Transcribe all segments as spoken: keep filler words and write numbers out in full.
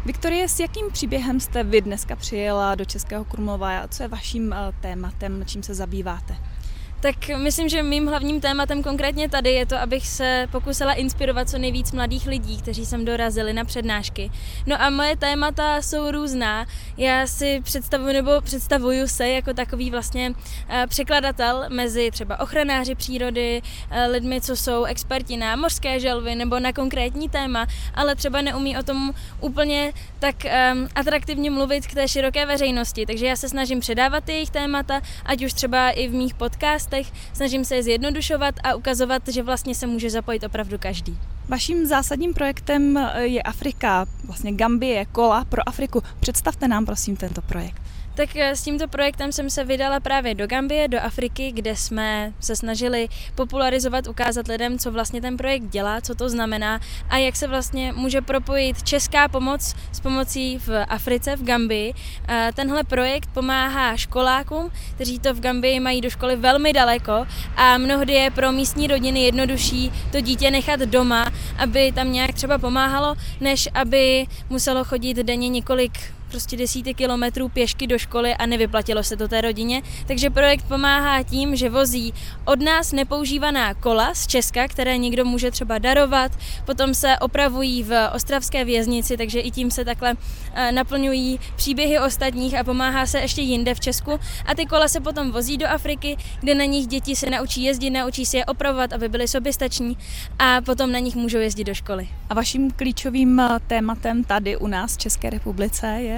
Viktorie, s jakým příběhem jste vy dneska přijela do Českého Krumlova a co je vaším tématem, čím se zabýváte? Tak myslím, že mým hlavním tématem konkrétně tady je to, abych se pokusila inspirovat co nejvíc mladých lidí, kteří sem dorazili na přednášky. No a moje témata jsou různá. Já si představuji nebo představuju se jako takový vlastně překladatel mezi třeba ochranáři přírody, lidmi, co jsou experti na mořské želvy nebo na konkrétní téma, ale třeba neumí o tom úplně tak um, atraktivně mluvit k té široké veřejnosti. Takže já se snažím předávat jejich témata, ať už třeba i v mých podcastech. Snažím se je zjednodušovat a ukazovat, že vlastně se může zapojit opravdu každý. Vaším zásadním projektem je Afrika, vlastně Gambie, kola pro Afriku. Představte nám prosím tento projekt. Tak s tímto projektem jsem se vydala právě do Gambie, do Afriky, kde jsme se snažili popularizovat, ukázat lidem, co vlastně ten projekt dělá, co to znamená a jak se vlastně může propojit česká pomoc s pomocí v Africe, v Gambii. Tenhle projekt pomáhá školákům, kteří to v Gambii mají do školy velmi daleko a mnohdy je pro místní rodiny jednodušší to dítě nechat doma, aby tam nějak třeba pomáhalo, než aby muselo chodit denně několik prostě desítek kilometrů pěšky do školy a nevyplatilo se to té rodině. Takže projekt pomáhá tím, že vozí od nás nepoužívaná kola z Česka, které někdo může třeba darovat, potom se opravují v ostravské věznici, takže i tím se takhle naplňují příběhy ostatních a pomáhá se ještě jinde v Česku. A ty kola se potom vozí do Afriky, kde na nich děti se naučí jezdit, naučí si je opravovat, aby byly soběstační a potom na nich můžou jezdit do školy. A vaším klíčovým tématem tady u nás v České republice je?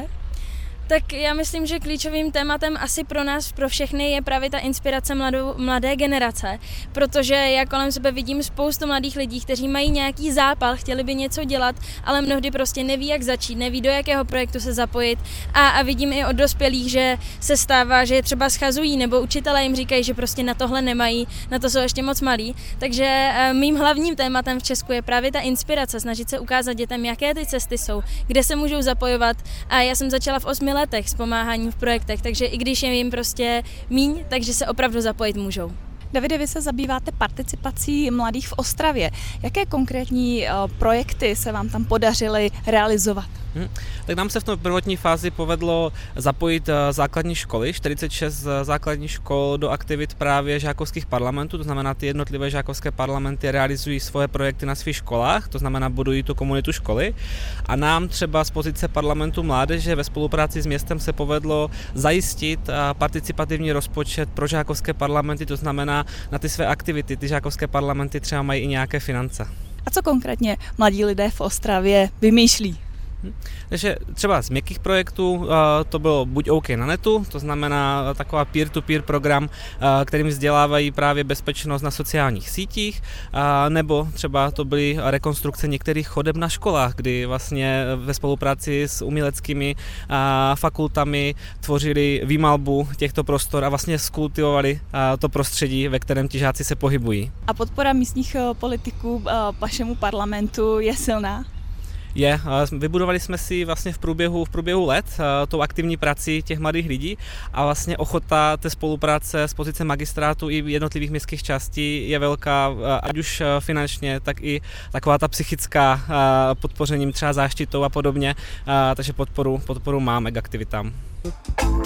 Tak já myslím, že klíčovým tématem asi pro nás, pro všechny, je právě ta inspirace mladou, mladé generace, protože já kolem sebe vidím spoustu mladých lidí, kteří mají nějaký zápal, chtěli by něco dělat, ale mnohdy prostě neví, jak začít, neví, do jakého projektu se zapojit a, a vidím i od dospělých, že se stává, že je třeba schazují nebo učitelé jim říkají, že prostě na tohle nemají, na to jsou ještě moc malí. Takže mým hlavním tématem v Česku je právě ta inspirace, snažit se ukázat dětem, jaké ty cesty jsou, kde se můžou zapojovat a já jsem začala v osmi letech s pomáháním v projektech, takže i když je jim prostě míň, takže se opravdu zapojit můžou. Davide, vy se zabýváte participací mladých v Ostravě. Jaké konkrétní uh, projekty se vám tam podařily realizovat? Hmm. Tak nám se v té prvotní fázi povedlo zapojit základní školy, čtyřicet šest základních škol do aktivit právě žákovských parlamentů, to znamená, ty jednotlivé žákovské parlamenty realizují svoje projekty na svých školách, to znamená, budují tu komunitu školy. A nám třeba z pozice parlamentu mládeže ve spolupráci s městem se povedlo zajistit participativní rozpočet pro žákovské parlamenty, to znamená, na ty své aktivity, ty žákovské parlamenty třeba mají i nějaké finance. A co konkrétně mladí lidé v Ostravě vymýšlí? Takže třeba z měkkých projektů to bylo Buď OK na netu, to znamená taková peer-to-peer program, kterým vzdělávají právě bezpečnost na sociálních sítích, nebo třeba to byly rekonstrukce některých chodeb na školách, kdy vlastně ve spolupráci s uměleckými fakultami tvořili výmalbu těchto prostor a vlastně skultivovali to prostředí, ve kterém ti žáci se pohybují. A podpora místních politiků vašemu parlamentu je silná? Je, vybudovali jsme si vlastně v průběhu, v průběhu let tou aktivní prací těch mladých lidí a vlastně ochota té spolupráce z pozice magistrátu i jednotlivých městských částí je velká, ať už finančně, tak i taková ta psychická podpořením třeba záštitou a podobně, takže podporu, podporu máme k aktivitám.